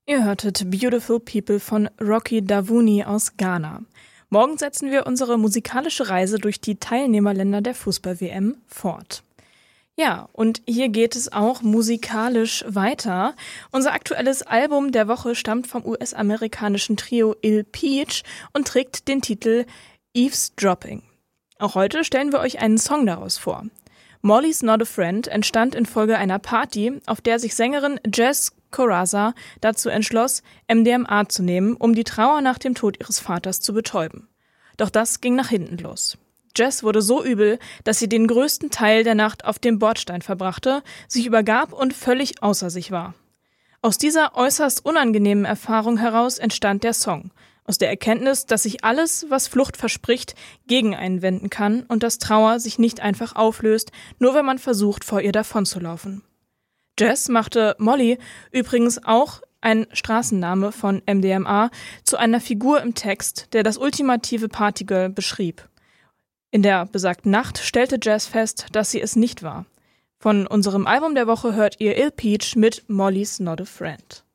Ihr hörtet Beautiful People von Rocky Davuni aus Ghana. Morgen setzen wir unsere musikalische Reise durch die Teilnehmerländer der Fußball-WM fort. Ja, und hier geht es auch musikalisch weiter. Unser aktuelles Album der Woche stammt vom US-amerikanischen Trio Ill Peach und trägt den Titel Eavesdropping. Auch heute stellen wir euch einen Song daraus vor. Molly's Not a Friend entstand infolge einer Party, auf der sich Sängerin Jess Coraza dazu entschloss, MDMA zu nehmen, um die Trauer nach dem Tod ihres Vaters zu betäuben. Doch das ging nach hinten los. Jess wurde so übel, dass sie den größten Teil der Nacht auf dem Bordstein verbrachte, sich übergab und völlig außer sich war. Aus dieser äußerst unangenehmen Erfahrung heraus entstand der Song, aus der Erkenntnis, dass sich alles, was Flucht verspricht, gegen einen wenden kann und dass Trauer sich nicht einfach auflöst, nur wenn man versucht, vor ihr davonzulaufen. Jess machte Molly, übrigens auch ein Straßenname von MDMA, zu einer Figur im Text, der das ultimative Partygirl beschrieb. In der besagten Nacht stellte Jess fest, dass sie es nicht war. Von unserem Album der Woche hört ihr Ill Peach mit Molly's Not a Friend.